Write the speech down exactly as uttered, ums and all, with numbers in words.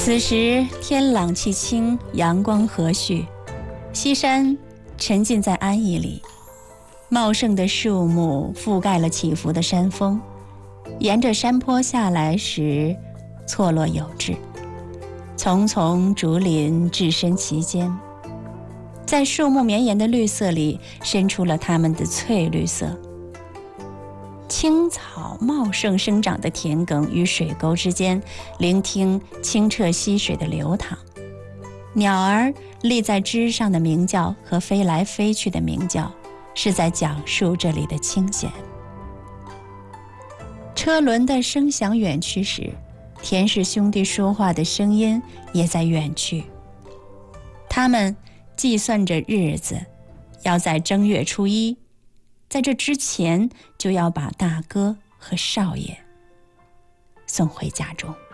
此时天朗气清，阳光和煦，西山沉浸在安逸里，茂盛的树木覆盖了起伏的山峰，沿着山坡下来时错落有致，丛丛竹林置身其间，在树木绵延的绿色里伸出了它们的翠绿色。青草茂盛生长的田埂与水沟之间，聆听清澈溪水的流淌，鸟儿立在枝上的鸣叫和飞来飞去的鸣叫，是在讲述这里的清闲。车轮的声响远去时，田氏兄弟说话的声音也在远去。他们计算着日子，要在正月初一，在这之前就要把大哥和少爷送回家中。